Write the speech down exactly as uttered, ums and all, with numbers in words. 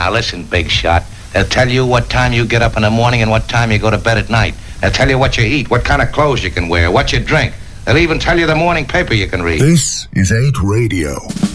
Now listen, big shot. They'll tell you what time you get up in the morning and what time you go to bed at night. They'll tell you what you eat, what kind of clothes you can wear, what you drink. They'll even tell you the morning paper you can read. This is eight Radio.